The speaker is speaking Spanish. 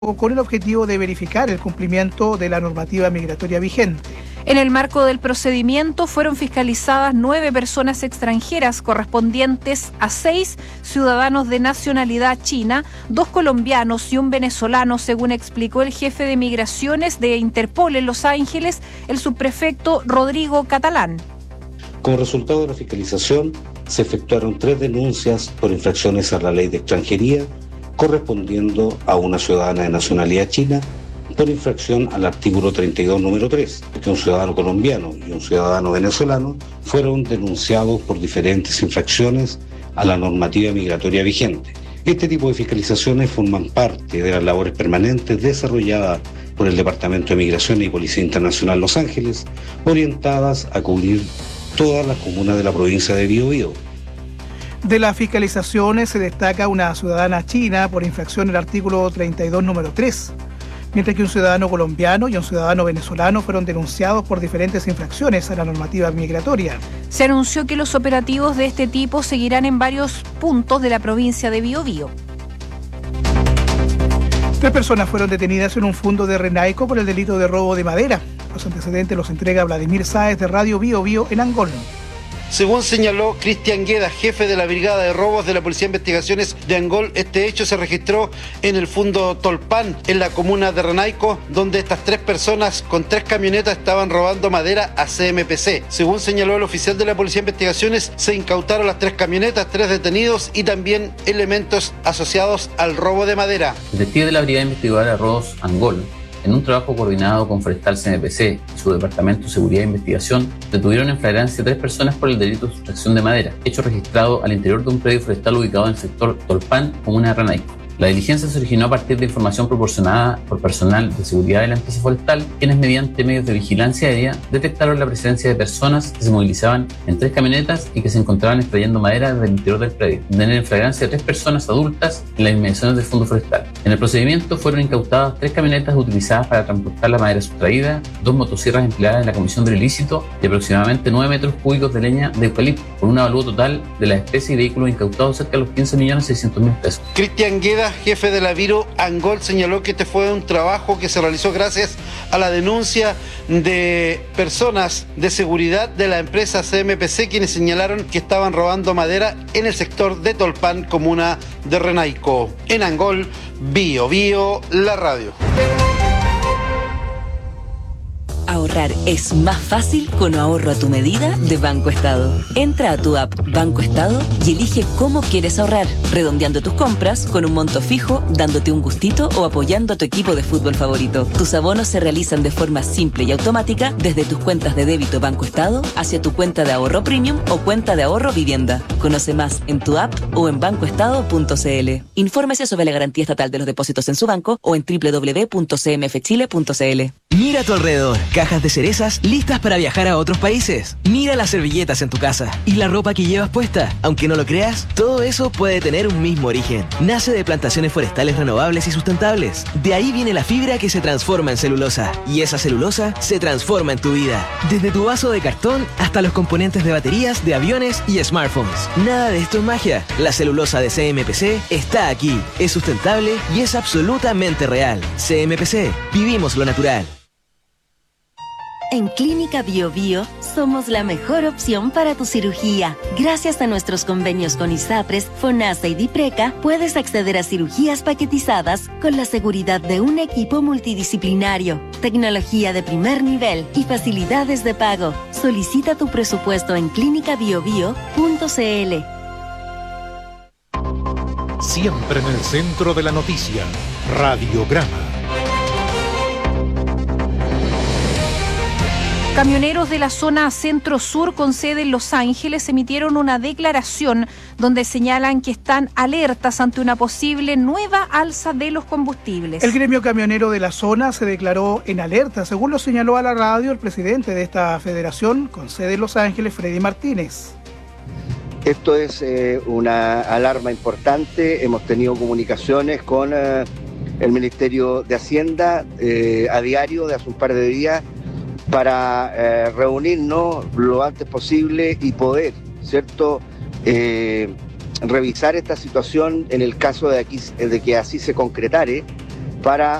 con el objetivo de verificar el cumplimiento de la normativa migratoria vigente. En el marco del procedimiento fueron fiscalizadas 9 personas extranjeras correspondientes a 6 ciudadanos de nacionalidad china, 2 colombianos y un venezolano, según explicó el jefe de migraciones de Interpol en Los Ángeles, el subprefecto Rodrigo Catalán. Como resultado de la fiscalización, se efectuaron 3 denuncias por infracciones a la ley de extranjería, correspondiendo a una ciudadana de nacionalidad china, por infracción al artículo 32, número 3, que un ciudadano colombiano y un ciudadano venezolano fueron denunciados por diferentes infracciones a la normativa migratoria vigente. Este tipo de fiscalizaciones forman parte de las labores permanentes desarrolladas por el Departamento de Migración y Policía Internacional Los Ángeles, orientadas a cubrir todas las comunas de la provincia de Biobío. De las fiscalizaciones se destaca una ciudadana china por infracción al artículo 32, número 3, mientras que un ciudadano colombiano y un ciudadano venezolano fueron denunciados por diferentes infracciones a la normativa migratoria. Se anunció que los operativos de este tipo seguirán en varios puntos de la provincia de Biobío. 3 personas fueron detenidas en un fundo de Renaico por el delito de robo de madera. Los antecedentes los entrega Vladimir Sáez de Radio Biobío en Angol. Según señaló Cristian Gueda, jefe de la Brigada de Robos de la Policía de Investigaciones de Angol, este hecho se registró en el Fundo Tolpan, en la comuna de Renaico, donde estas 3 personas con 3 camionetas estaban robando madera a CMPC. Según señaló el oficial de la Policía de Investigaciones, se incautaron las 3 camionetas, 3 detenidos y también elementos asociados al robo de madera. Detective de la Brigada Investigadora de Robos Angol, en un trabajo coordinado con Forestal CMPC y su Departamento de Seguridad e Investigación, detuvieron en flagrancia 3 personas por el delito de sustracción de madera, hecho registrado al interior de un predio forestal ubicado en el sector Tolpan, comuna de Renaico. La diligencia se originó a partir de información proporcionada por personal de seguridad de la empresa forestal, quienes mediante medios de vigilancia aérea detectaron la presencia de personas que se movilizaban en 3 camionetas y que se encontraban extrayendo madera desde el interior del predio, tener en flagrancia 3 personas adultas en las inmediaciones del fondo forestal. En el procedimiento fueron incautadas 3 camionetas utilizadas para transportar la madera sustraída, 2 motosierras empleadas en la comisión del ilícito y aproximadamente 9 metros cúbicos de leña de eucalipto, con un avalúo total de la especie y vehículos incautados cerca de los 15.600.000 pesos. Cristian Gueda, jefe de la Viro Angol, señaló que este fue un trabajo que se realizó gracias a la denuncia de personas de seguridad de la empresa CMPC, quienes señalaron que estaban robando madera en el sector de Tolpan, comuna de Renaico. En Angol, Biobío, la radio. Ahorrar es más fácil con ahorro a tu medida de Banco Estado. Entra a tu app Banco Estado y elige cómo quieres ahorrar, redondeando tus compras con un monto fijo, dándote un gustito o apoyando a tu equipo de fútbol favorito. Tus abonos se realizan de forma simple y automática desde tus cuentas de débito Banco Estado hacia tu cuenta de ahorro premium o cuenta de ahorro vivienda. Conoce más en tu app o en bancoestado.cl. Infórmese sobre la garantía estatal de los depósitos en su banco o en www.cmfchile.cl. Mira a tu alrededor, cajas de cerezas listas para viajar a otros países. Mira las servilletas en tu casa y la ropa que llevas puesta. Aunque no lo creas, todo eso puede tener un mismo origen. Nace de plantaciones forestales renovables y sustentables. De ahí viene la fibra que se transforma en celulosa. Y esa celulosa se transforma en tu vida. Desde tu vaso de cartón hasta los componentes de baterías, de aviones y smartphones. Nada de esto es magia. La celulosa de CMPC está aquí. Es sustentable y es absolutamente real. CMPC, vivimos lo natural. En Clínica Biobío somos la mejor opción para tu cirugía. Gracias a nuestros convenios con ISAPRES, FONASA y DIPRECA, puedes acceder a cirugías paquetizadas con la seguridad de un equipo multidisciplinario, tecnología de primer nivel y facilidades de pago. Solicita tu presupuesto en clinicabiobio.cl. Siempre en el centro de la noticia, Radiograma. Camioneros de la zona centro-sur con sede en Los Ángeles emitieron una declaración donde señalan que están alertas ante una posible nueva alza de los combustibles. El gremio camionero de la zona se declaró en alerta, según lo señaló a la radio el presidente de esta federación con sede en Los Ángeles, Freddy Martínez. Esto es una alarma importante. Hemos tenido comunicaciones con el Ministerio de Hacienda a diario de hace un par de días para reunirnos lo antes posible y poder, ¿cierto?, revisar esta situación en el caso de que así se concretare, para